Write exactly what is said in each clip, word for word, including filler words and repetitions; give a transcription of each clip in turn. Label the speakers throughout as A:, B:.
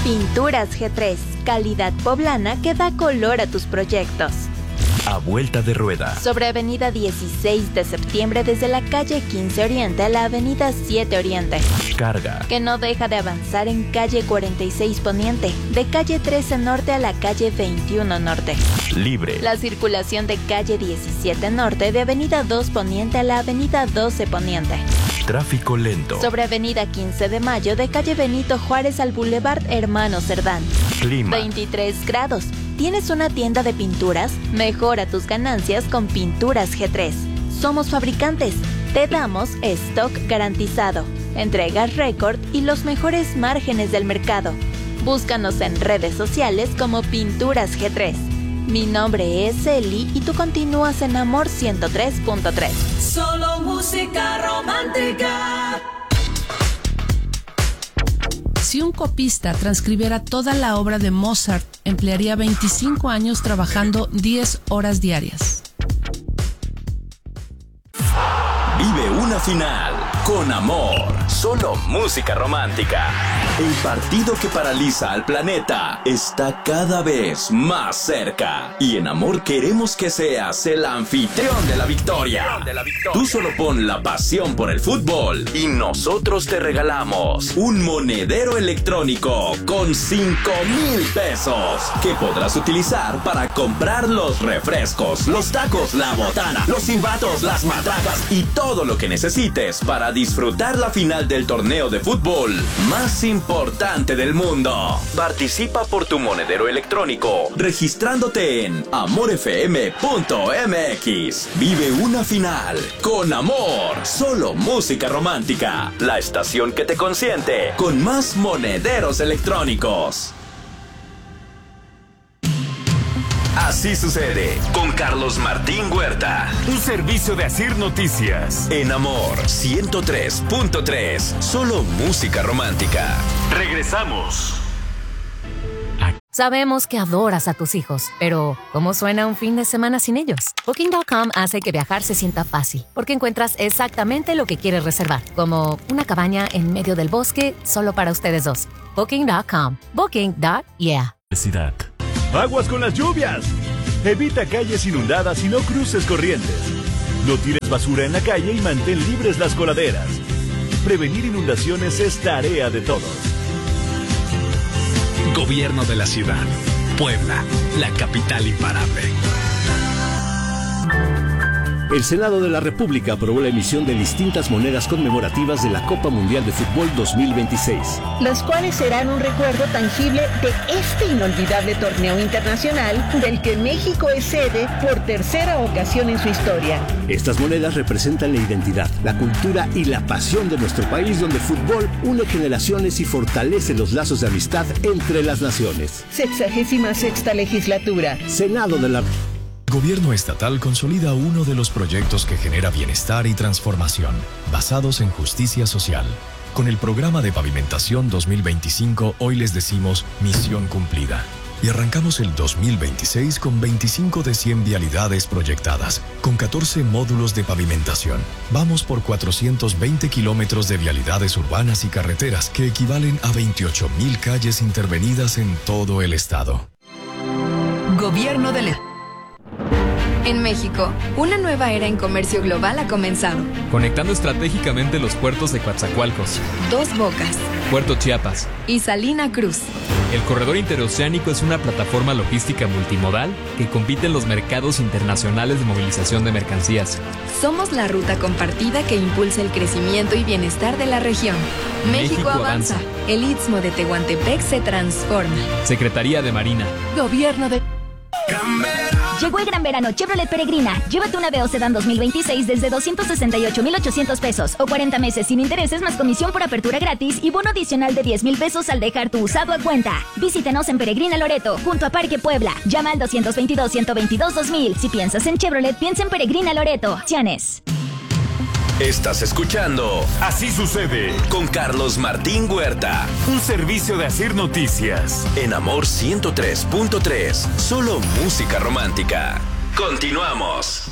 A: Pinturas G tres, calidad poblana que da color a tus proyectos.
B: A vuelta de rueda.
A: Sobre avenida dieciséis de septiembre desde la calle quince Oriente a la avenida siete Oriente.
B: Carga.
A: Que no deja de avanzar en calle cuarenta y seis Poniente, de calle trece Norte a la calle veintiuno Norte.
B: Libre.
A: La circulación de calle diecisiete Norte de avenida dos Poniente a la avenida doce Poniente.
B: Tráfico lento.
A: Sobre avenida quince de Mayo de calle Benito Juárez al Boulevard Hermano Cerdán.
B: Clima.
A: veintitrés grados. ¿Tienes una tienda de pinturas? Mejora tus ganancias con Pinturas G tres. Somos fabricantes. Te damos stock garantizado, entregas récord y los mejores márgenes del mercado. Búscanos en redes sociales como Pinturas G tres. Mi nombre es Eli y tú continúas en Amor ciento tres punto tres.
C: Solo música romántica.
D: Si un copista transcribiera toda la obra de Mozart, emplearía veinticinco años trabajando diez horas diarias.
B: Vive una final con Amor. Solo música romántica. El partido que paraliza al planeta está cada vez más cerca. Y en Amor queremos que seas el anfitrión de la victoria. Tú solo pon la pasión por el fútbol y nosotros te regalamos un monedero electrónico con cinco mil pesos que podrás utilizar para comprar los refrescos, los tacos, la botana, los silbatos, las matracas y todo lo que necesites para disfrutar la final del torneo de fútbol más importante del mundo. Participa por tu monedero electrónico registrándote en amor f m punto m x. Vive una final con Amor. Solo música romántica. La estación que te consiente con más monederos electrónicos. Así sucede con Carlos Martín Huerta.
E: Un servicio de Asir Noticias.
B: En Amor ciento tres punto tres. Solo música romántica.
E: Regresamos.
F: Sabemos que adoras a tus hijos, pero ¿cómo suena un fin de semana sin ellos? Booking punto com hace que viajar se sienta fácil, porque encuentras exactamente lo que quieres reservar, como una cabaña en medio del bosque solo para ustedes dos. Booking punto com. Booking. Yeah.
E: Aguas con las lluvias. Evita calles inundadas y no cruces corrientes. No tires basura en la calle y mantén libres las coladeras. Prevenir inundaciones es tarea de todos.
G: Gobierno de la ciudad. Puebla, la capital imparable.
H: El Senado de la República aprobó la emisión de distintas monedas conmemorativas de la Copa Mundial de Fútbol dos mil veintiséis.
I: Las cuales serán un recuerdo tangible de este inolvidable torneo internacional del que México es sede por tercera ocasión en su historia.
H: Estas monedas representan la identidad, la cultura y la pasión de nuestro país, donde el fútbol une generaciones y fortalece los lazos de amistad entre las naciones.
I: Sexagésima sexta legislatura.
H: Senado de la
J: Gobierno estatal consolida uno de los proyectos que genera bienestar y transformación, basados en justicia social. Con el programa de pavimentación dos mil veinticinco, hoy les decimos misión cumplida. Y arrancamos el dos mil veintiséis con veinticinco de cien vialidades proyectadas, con catorce módulos de pavimentación. Vamos por cuatrocientos veinte kilómetros de vialidades urbanas y carreteras, que equivalen a veintiocho mil calles intervenidas en todo el estado.
K: Gobierno del Estado. En México, una nueva era en comercio global ha comenzado.
L: Conectando estratégicamente los puertos de Coatzacoalcos,
K: Dos Bocas,
L: Puerto Chiapas
K: y Salina Cruz.
L: El corredor interoceánico es una plataforma logística multimodal que compite en los mercados internacionales de movilización de mercancías.
K: Somos la ruta compartida que impulsa el crecimiento y bienestar de la región. México, México avanza. avanza. El Istmo de Tehuantepec se transforma.
L: Secretaría de Marina.
K: Gobierno de...
M: Llegó el gran verano Chevrolet Peregrina. Llévate una Veo Sedan dos mil veintiséis desde doscientos sesenta y ocho mil ochocientos pesos o cuarenta meses sin intereses más comisión por apertura gratis y bono adicional de diez mil pesos al dejar tu usado a cuenta. Visítanos en Peregrina Loreto, junto a Parque Puebla. Llama al doscientos veintidós, ciento veintidós, dos mil. Si piensas en Chevrolet, piensa en Peregrina Loreto. Chanes.
B: Estás escuchando
E: Así sucede
B: con Carlos Martín Huerta.
E: Un servicio de Asir Noticias.
B: En Amor ciento tres punto tres. Solo música romántica. Continuamos.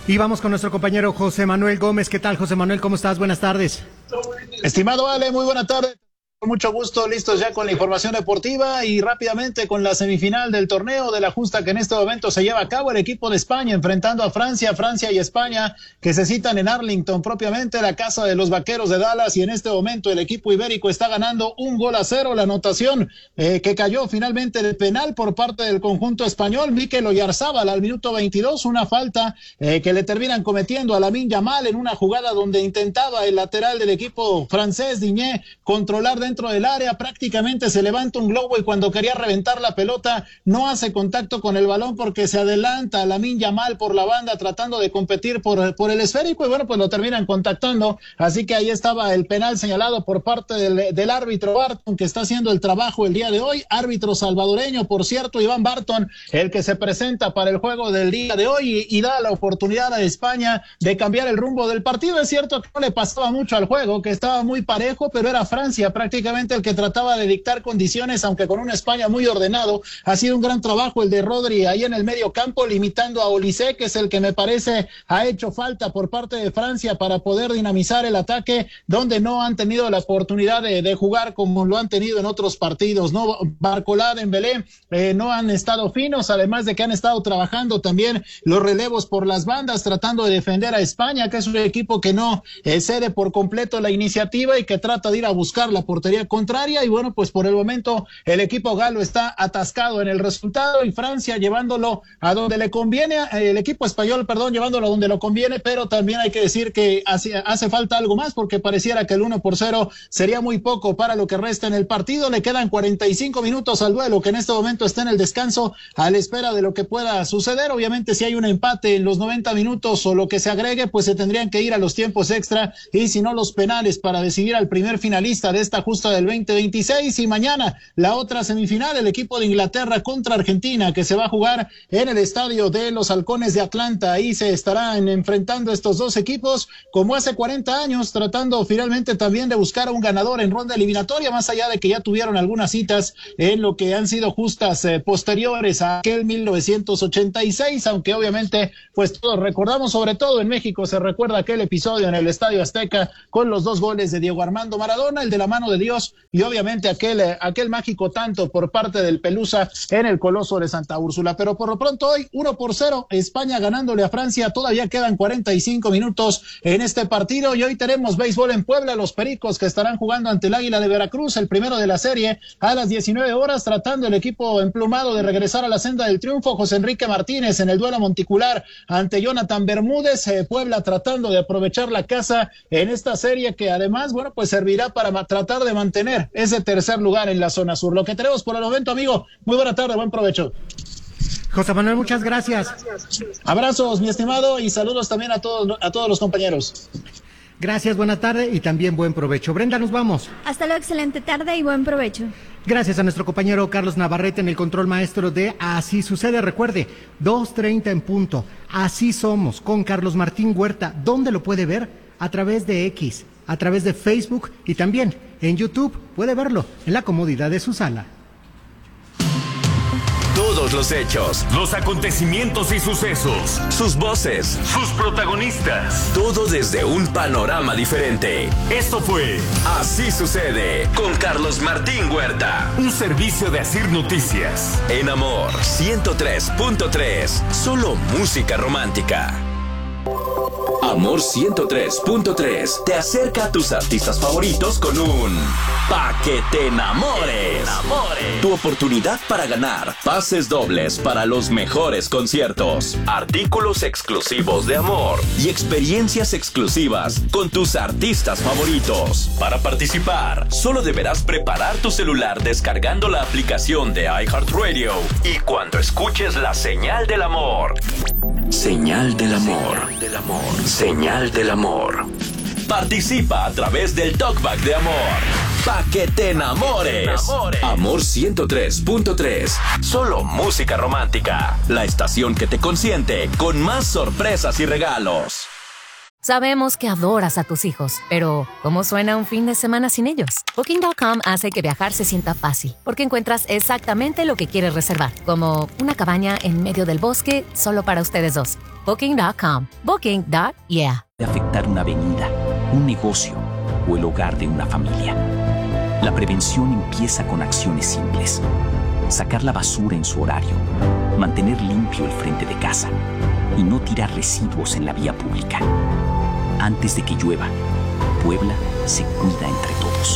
N: Y vamos con nuestro compañero José Manuel Gómez. ¿Qué tal, José Manuel? ¿Cómo estás? Buenas tardes.
O: Estimado Ale, muy buena tarde. Con mucho gusto, listos ya con la información deportiva y rápidamente con la semifinal del torneo de la justa que en este momento se lleva a cabo. El equipo de España enfrentando a Francia, Francia y España, que se citan en Arlington, propiamente la casa de los Vaqueros de Dallas, y en este momento el equipo ibérico está ganando un gol a cero. La anotación eh, que cayó finalmente de penal por parte del conjunto español, Mikel Oyarzábal al minuto veintidós, una falta eh, que le terminan cometiendo a Lamine Yamal en una jugada donde intentaba el lateral del equipo francés, Digne, controlar dentro dentro del área, prácticamente se levanta un globo y cuando quería reventar la pelota no hace contacto con el balón porque se adelanta Lamine Yamal por la banda tratando de competir por, por el esférico y bueno, pues lo terminan contactando, así que ahí estaba el penal señalado por parte del, del árbitro Barton, que está haciendo el trabajo el día de hoy, árbitro salvadoreño, por cierto, Iván Barton, el que se presenta para el juego del día de hoy y, y da la oportunidad a España de cambiar el rumbo del partido. Es cierto que no le pasaba mucho al juego, que estaba muy parejo, pero era Francia prácticamente el que trataba de dictar condiciones, aunque con una España muy ordenado. Ha sido un gran trabajo el de Rodri ahí en el medio campo, limitando a Olise, que es el que me parece ha hecho falta por parte de Francia para poder dinamizar el ataque, donde no han tenido la oportunidad de, de jugar como lo han tenido en otros partidos, ¿no? Barcola, Dembélé eh, no han estado finos, además de que han estado trabajando también los relevos por las bandas, tratando de defender a España, que es un equipo que no eh, cede por completo la iniciativa y que trata de ir a buscar la portería contraria, y bueno, pues por el momento el equipo galo está atascado en el resultado y Francia llevándolo a donde le conviene, el equipo español, perdón, llevándolo a donde lo conviene, pero también hay que decir que hace, hace falta algo más porque pareciera que el uno por cero sería muy poco para lo que resta en el partido. Le quedan cuarenta y cinco minutos al duelo, que en este momento está en el descanso a la espera de lo que pueda suceder. Obviamente si hay un empate en los noventa minutos o lo que se agregue, pues se tendrían que ir a los tiempos extra y si no los penales para decidir al primer finalista de esta justa del veinte veintiséis. Y mañana la otra semifinal, el equipo de Inglaterra contra Argentina, que se va a jugar en el estadio de los Halcones de Atlanta. Ahí se estarán enfrentando estos dos equipos como hace cuarenta años, tratando finalmente también de buscar a un ganador en ronda eliminatoria, más allá de que ya tuvieron algunas citas en lo que han sido justas eh, posteriores a aquel mil novecientos ochenta y seis, aunque obviamente pues todos recordamos, sobre todo en México se recuerda aquel episodio en el Estadio Azteca con los dos goles de Diego Armando Maradona, el de la mano de Dios, y obviamente aquel, aquel mágico tanto por parte del Pelusa en el Coloso de Santa Úrsula. Pero por lo pronto hoy uno por cero, España ganándole a Francia. Todavía quedan cuarenta y cinco minutos en este partido y hoy tenemos béisbol en Puebla, los Pericos que estarán jugando ante el Águila de Veracruz, el primero de la serie a las diecinueve horas, tratando el equipo emplumado de regresar a la senda del triunfo. José Enrique Martínez en el duelo monticular ante Jonathan Bermúdez, eh, Puebla tratando de aprovechar la casa en esta serie que además, bueno, pues servirá para tratar de mantener ese tercer lugar en la zona sur. Lo que tenemos por el momento, amigo. Muy buena tarde, buen provecho.
N: José Manuel, muchas gracias.
O: Abrazos, mi estimado, y saludos también a todos, a todos los compañeros.
N: Gracias, buena tarde y también buen provecho. Brenda, nos vamos.
P: Hasta luego, excelente tarde y buen provecho.
N: Gracias a nuestro compañero Carlos Navarrete en el control maestro de Así Sucede. Recuerde, dos treinta en punto. Así somos, con Carlos Martín Huerta. ¿Dónde lo puede ver? A través de X, a través de Facebook y también en YouTube. Puede verlo en la comodidad de su sala.
B: Todos los hechos, los acontecimientos y sucesos, sus voces, sus protagonistas, todo desde un panorama diferente. Esto fue Así Sucede con Carlos Martín Huerta, un servicio de Asir Noticias. En Amor ciento tres punto tres, solo música romántica. Amor ciento tres punto tres te acerca a tus artistas favoritos con un Pa' que te enamores. Tu oportunidad para ganar pases dobles para los mejores conciertos, artículos exclusivos de Amor y experiencias exclusivas con tus artistas favoritos. Para participar, solo deberás preparar tu celular descargando la aplicación de iHeartRadio y cuando escuches la señal del amor. Señal del amor. Señal del amor. Señal del amor. Participa a través del Talkback de Amor. Pa' que te enamores. Amor ciento tres punto tres. Solo música romántica. La estación que te consiente con más sorpresas y regalos.
F: Sabemos que adoras a tus hijos, pero ¿cómo suena un fin de semana sin ellos? Booking punto com hace que viajar se sienta fácil, porque encuentras exactamente lo que quieres reservar, como una cabaña en medio del bosque solo para ustedes dos. Booking punto com. Booking. Yeah.
Q: De afectar una avenida, un negocio o el hogar de una familia. La prevención empieza con acciones simples. Sacar la basura en su horario, mantener limpio el frente de casa y no tirar residuos en la vía pública. Antes de que llueva, Puebla se cuida entre todos.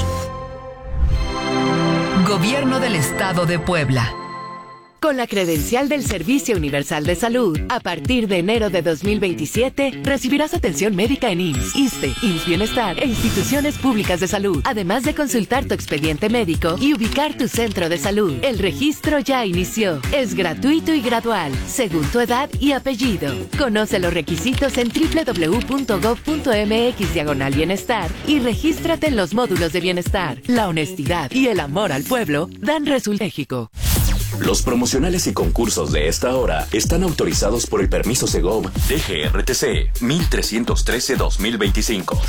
R: Gobierno del Estado de Puebla. Con la credencial del Servicio Universal de Salud, a partir de enero de dos mil veintisiete, recibirás atención médica en I M S S, ISSSTE, I M S S Bienestar e instituciones públicas de salud, además de consultar tu expediente médico y ubicar tu centro de salud. El registro ya inició. Es gratuito y gradual, según tu edad y apellido. Conoce los requisitos en doble u doble u doble u punto gob punto eme equis diagonal bienestar y regístrate en los módulos de bienestar. La honestidad y el amor al pueblo dan resultado. México.
B: Los promocionales y concursos de esta hora están autorizados por el permiso Segov D G R T C mil trescientos trece guión dos mil veinticinco.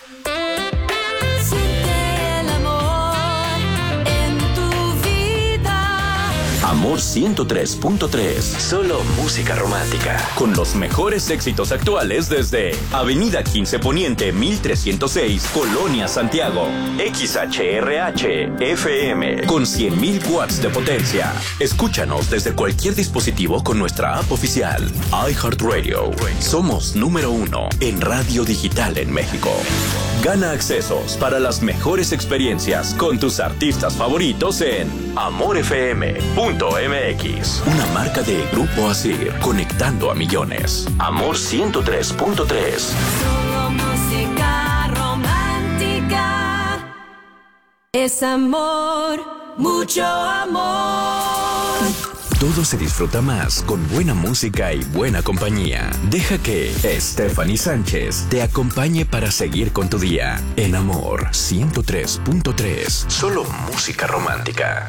B: Amor ciento tres punto tres. Solo música romántica. Con los mejores éxitos actuales desde Avenida quince Poniente mil trescientos seis, Colonia Santiago. X H R H F M con cien mil watts de potencia. Escúchanos desde cualquier dispositivo con nuestra app oficial. iHeartRadio. Somos número uno en radio digital en México. Gana accesos para las mejores experiencias con tus artistas favoritos en amor f m punto m x. Una marca de Grupo Asir, conectando a millones. Amor ciento tres punto tres.
C: Solo música romántica. Es amor, mucho amor.
B: Todo se disfruta más con buena música y buena compañía. Deja que Stephanie Sánchez te acompañe para seguir con tu día. En Amor ciento tres punto tres. Solo música romántica.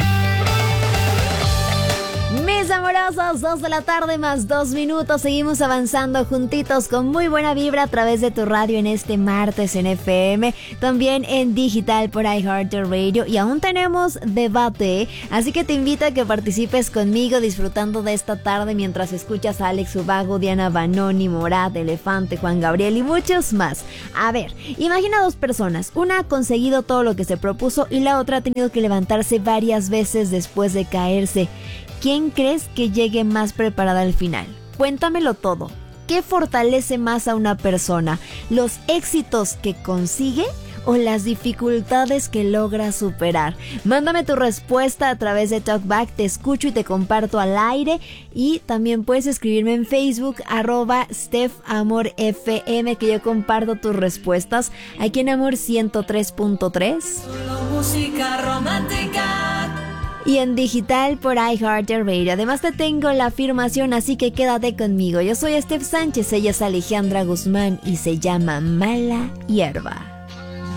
S: Mis amorosos, dos de la tarde más dos minutos. Seguimos avanzando juntitos con muy buena vibra a través de tu radio en este martes en F M, también en digital por iHeartRadio, y aún tenemos debate, así que te invito a que participes conmigo disfrutando de esta tarde mientras escuchas a Alex Ubago, Diana Banoni, Morat, Elefante, Juan Gabriel y muchos más. A ver, imagina dos personas, una ha conseguido todo lo que se propuso y la otra ha tenido que levantarse varias veces después de caerse. ¿Quién crees que llegue más preparada al final? Cuéntamelo todo. ¿Qué fortalece más a una persona? ¿Los éxitos que consigue o las dificultades que logra superar? Mándame tu respuesta a través de TalkBack, te escucho y te comparto al aire. Y también puedes escribirme en Facebook, arroba StephAmorFM, que yo comparto tus respuestas aquí en Amor ciento tres punto tres.
C: Solo música romántica.
S: Y en digital por iHeartRadio. Además te tengo la afirmación, así que quédate conmigo. Yo soy Steph Sánchez, ella es Alejandra Guzmán y se llama Mala Hierba.